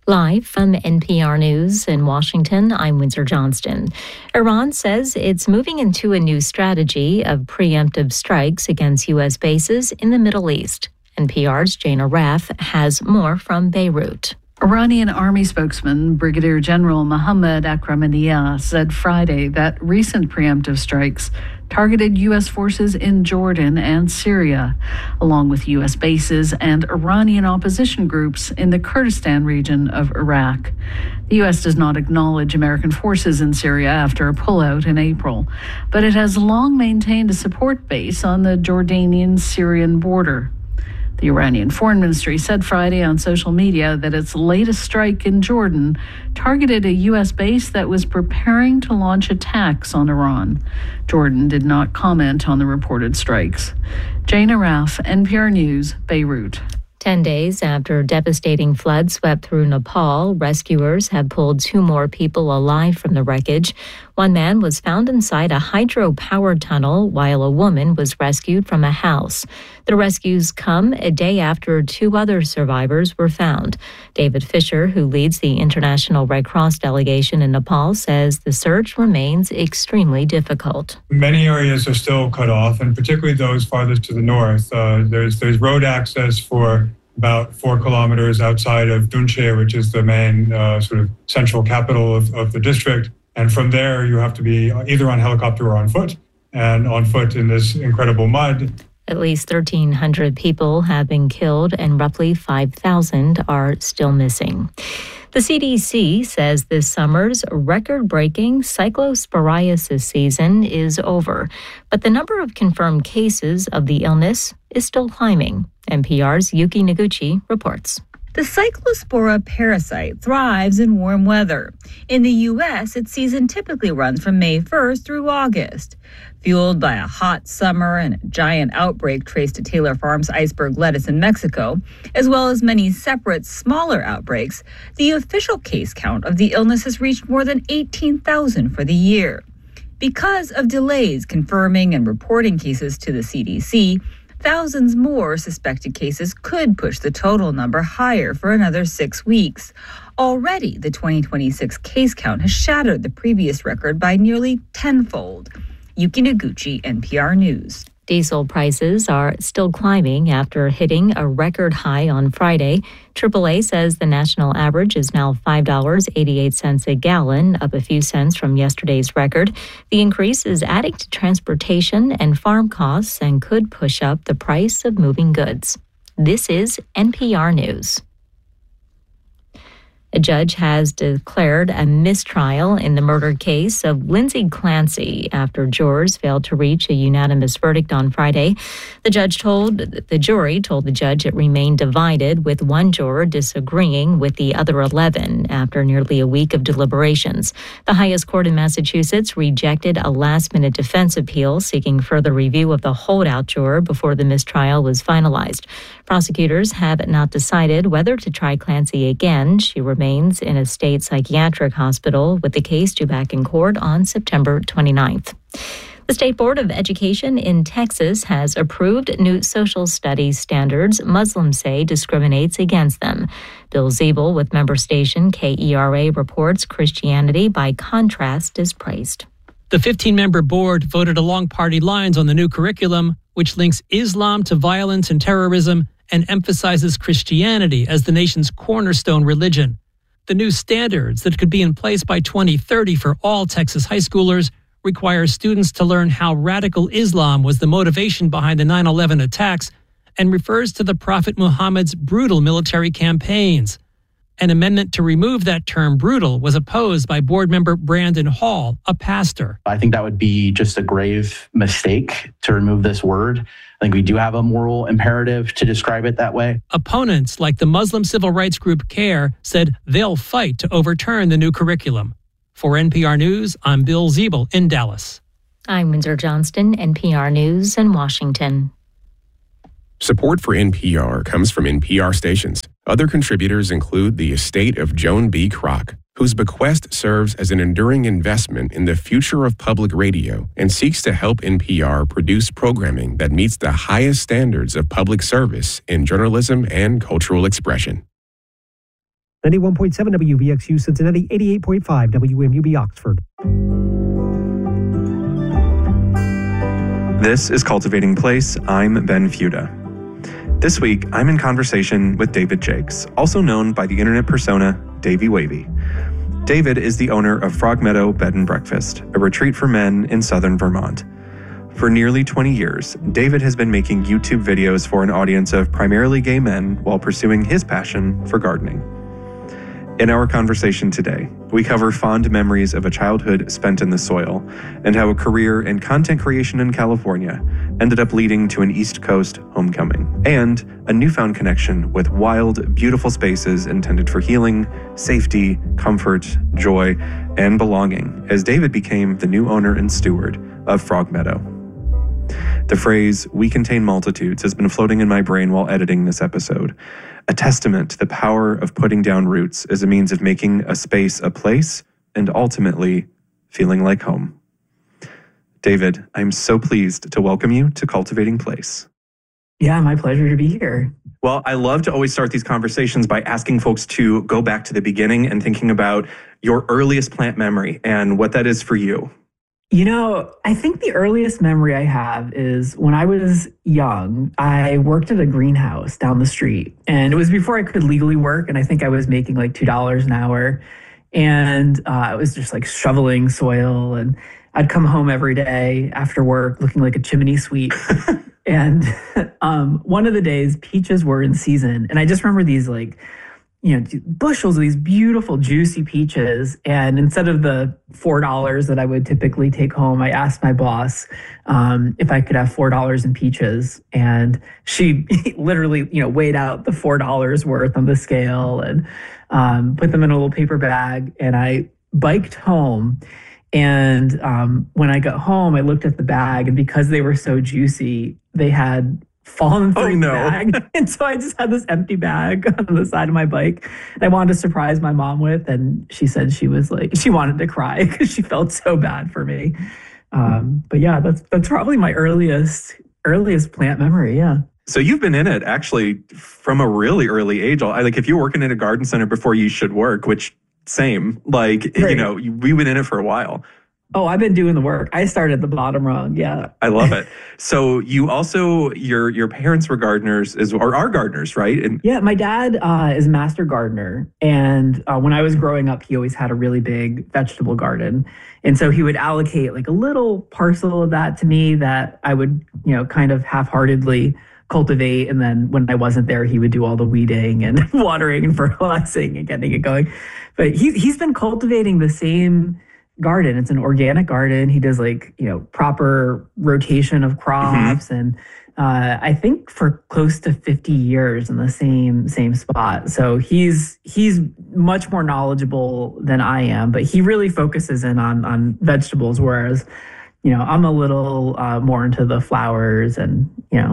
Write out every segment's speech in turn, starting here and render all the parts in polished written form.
Live from NPR News in Washington, I'm Windsor Johnston. Iran says it's moving into a new strategy of preemptive strikes against U.S. bases in the Middle East. NPR's Jana Raff has more from Beirut. Iranian army spokesman Brigadier General Mohammad Akhramaniyah said Friday that recent preemptive strikes targeted U.S. forces in Jordan and Syria, along with U.S. bases and Iranian opposition groups in the Kurdistan region of Iraq. The U.S. does not acknowledge American forces in Syria after a pullout in April, but it has long maintained a support base on the Jordanian-Syrian border. The Iranian Foreign Ministry said Friday on social media that its latest strike in Jordan targeted a U.S. base that was preparing to launch attacks on Iran. Jordan did not comment on the reported strikes. Jana Raff, NPR News, Beirut. 10 days after devastating floods swept through Nepal, rescuers have pulled 2 more people alive from the wreckage. One man was found inside a hydro-powered tunnel while a woman was rescued from a house. The rescues come a day after 2 other survivors were found. David Fisher, who leads the International Red Cross delegation in Nepal, says the search remains extremely difficult. Many areas are still cut off, and particularly those farthest to the north. There's road access for about 4 kilometers outside of Dunche, which is the main sort of central capital of the district. And from there, you have to be either on helicopter or on foot, and on foot in this incredible mud. At least 1,300 people have been killed and roughly 5,000 are still missing. The CDC says this summer's record-breaking cyclosporiasis season is over, but the number of confirmed cases of the illness is still climbing. NPR's Yuki Noguchi reports. The Cyclospora parasite thrives in warm weather. In the U.S., its season typically runs from May 1st through August. Fueled by a hot summer and a giant outbreak traced to Taylor Farms iceberg lettuce in Mexico, as well as many separate, smaller outbreaks, the official case count of the illness has reached more than 18,000 for the year. Because of delays confirming and reporting cases to the CDC, thousands more suspected cases could push the total number higher for another 6 weeks. Already, the 2026 case count has shattered the previous record by nearly tenfold. Yuki Noguchi, NPR News. Diesel prices are still climbing after hitting a record high on Friday. AAA says the national average is now $5.88 a gallon, up a few cents from yesterday's record. The increase is adding to transportation and farm costs and could push up the price of moving goods. This is NPR News. A judge has declared a mistrial in the murder case of Lindsay Clancy after jurors failed to reach a unanimous verdict on Friday. The jury told the judge it remained divided, with one juror disagreeing with the other 11 after nearly a week of deliberations. The highest court in Massachusetts rejected a last-minute defense appeal seeking further review of the holdout juror before the mistrial was finalized. Prosecutors have not decided whether to try Clancy again. She remains in a state psychiatric hospital with the case due back in court on September 29th. The State Board of Education in Texas has approved new social studies standards Muslims say discriminates against them. Bill Ziebel with member station KERA reports Christianity, by contrast, is praised. The 15-member board voted along party lines on the new curriculum, which links Islam to violence and terrorism and emphasizes Christianity as the nation's cornerstone religion. The new standards that could be in place by 2030 for all Texas high schoolers require students to learn how radical Islam was the motivation behind the 9/11 attacks and refers to the Prophet Muhammad's brutal military campaigns. An amendment to remove that term brutal was opposed by board member Brandon Hall, a pastor. I think that would be just a grave mistake to remove this word. I think we do have a moral imperative to describe it that way. Opponents like the Muslim civil rights group CARE said they'll fight to overturn the new curriculum. For NPR News, I'm Bill Ziebel in Dallas. I'm Windsor Johnston, NPR News in Washington. Support for NPR comes from NPR stations. Other contributors include the estate of Joan B. Kroc, whose bequest serves as an enduring investment in the future of public radio and seeks to help NPR produce programming that meets the highest standards of public service in journalism and cultural expression. 91.7 WVXU Cincinnati, 88.5 WMUB Oxford. This is Cultivating Place. I'm Ben Fuda. This week, I'm in conversation with David Jakes, also known by the internet persona Davey Wavy. David is the owner of Frog Meadow Bed and Breakfast, a retreat for men in southern Vermont. For nearly 20 years, David has been making YouTube videos for an audience of primarily gay men while pursuing his passion for gardening. In our conversation today, we cover fond memories of a childhood spent in the soil and how a career in content creation in California ended up leading to an East Coast homecoming and a newfound connection with wild, beautiful spaces intended for healing, safety, comfort, joy, and belonging as David became the new owner and steward of Frog Meadow. The phrase, "we contain multitudes," has been floating in my brain while editing this episode, a testament to the power of putting down roots as a means of making a space a place and ultimately feeling like home. David, I'm so pleased to welcome you to Cultivating Place. Yeah, my pleasure to be here. Well, I love to always start these conversations by asking folks to go back to the beginning and thinking about your earliest plant memory and what that is for you. You know, I think the earliest memory I have is when I was young, I worked at a greenhouse down the street. And it was before I could legally work. And I think I was making like $2 an hour. And I was just like shoveling soil. And I'd come home every day after work looking like a chimney sweep. And one of the days, peaches were in season. And I just remember these bushels of these beautiful, juicy peaches. And instead of the $4 that I would typically take home, I asked my boss if I could have $4 in peaches. And she literally, weighed out the $4 worth on the scale and put them in a little paper bag. And I biked home. And when I got home, I looked at the bag. And because they were so juicy, they had fallen through the bag. And so I just had this empty bag on the side of my bike that I wanted to surprise my mom with. And she said she wanted to cry because she felt so bad for me. But yeah, that's probably my earliest plant memory. Yeah. So you've been in it actually from a really early age. If you're working in a garden center before you should work, which same, right. We've been in it for a while. Oh, I've been doing the work. I started at the bottom rung. Yeah. I love it. So you also, your parents were gardeners, or are gardeners, right? Yeah, my dad is a master gardener. And when I was growing up, he always had a really big vegetable garden. And so he would allocate like a little parcel of that to me that I would, kind of half-heartedly cultivate. And then when I wasn't there, he would do all the weeding and watering and fertilizing and getting it going. But he's been cultivating the same garden. It's an organic garden. He does proper rotation of crops. Mm-hmm. And I think for close to 50 years in the same spot. So he's much more knowledgeable than I am, but he really focuses in on vegetables. Whereas, I'm a little more into the flowers and,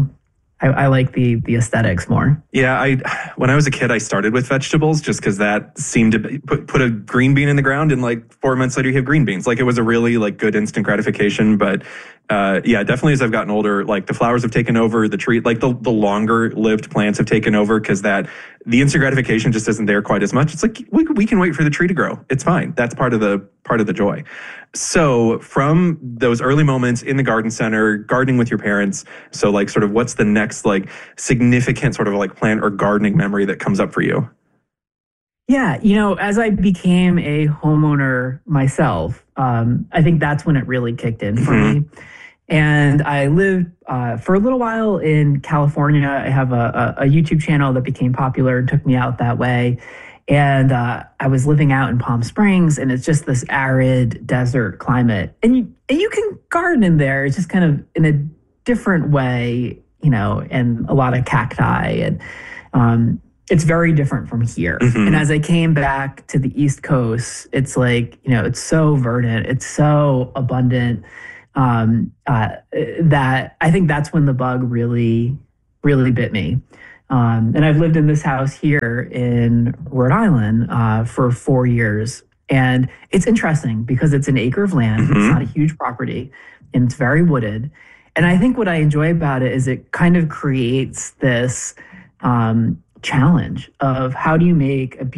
I like the aesthetics more. Yeah, when I was a kid, I started with vegetables just because that seemed to put a green bean in the ground and 4 months later you have green beans. It was a really good instant gratification. But definitely as I've gotten older, the flowers have taken over, the tree, the longer lived plants have taken over because the instant gratification just isn't there quite as much. It's we can wait for the tree to grow. It's fine. That's part of the joy. So from those early moments in the garden center, gardening with your parents, so what's the next significant plant or gardening memory that comes up for you? Yeah, as I became a homeowner myself, I think that's when it really kicked in for me. And I lived for a little while in California. I have a YouTube channel that became popular and took me out that way. And I was living out in Palm Springs, and it's just this arid desert climate. And you can garden in there. It's just kind of in a different way, and a lot of cacti. And it's very different from here. Mm-hmm. And as I came back to the East Coast, it's it's so verdant. It's so abundant that I think that's when the bug really, really bit me. And I've lived in this house here in Rhode Island for 4 years. And it's interesting because it's an acre of land. Mm-hmm. It's not a huge property, and it's very wooded. And I think what I enjoy about it is it kind of creates this challenge of how do you make a